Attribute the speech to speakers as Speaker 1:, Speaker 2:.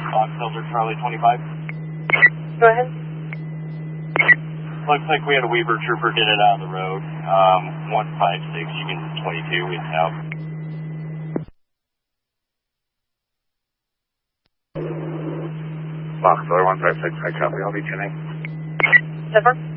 Speaker 1: Fox Delta Charlie 25.
Speaker 2: Go ahead.
Speaker 1: Looks like we had a Weaver trooper get it out of the road. 156, you can 22, it's out.
Speaker 3: Fox Delta 156, I copy, I'll be tuning.
Speaker 2: 10-4.